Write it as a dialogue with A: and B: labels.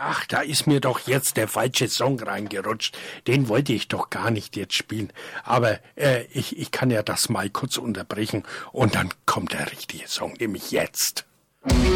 A: Ach, da ist mir doch jetzt der falsche Song reingerutscht. Den wollte ich doch gar nicht jetzt spielen. Aber ich kann ja das mal kurz unterbrechen und dann kommt der richtige Song, nämlich jetzt.